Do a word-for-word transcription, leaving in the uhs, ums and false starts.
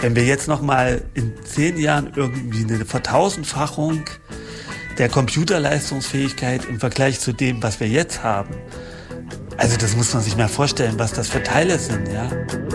Wenn wir jetzt noch mal in zehn Jahren irgendwie eine Vertausendfachung der Computerleistungsfähigkeit im Vergleich zu dem, was wir jetzt haben, also das muss man sich mal vorstellen, was das für Teile sind, ja.